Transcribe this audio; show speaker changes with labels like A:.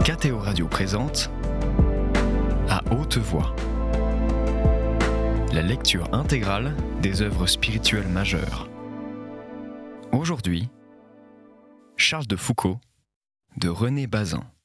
A: KTO Radio présente À haute voix, la lecture intégrale des œuvres spirituelles majeures. Aujourd'hui, Charles de Foucauld de René Bazin.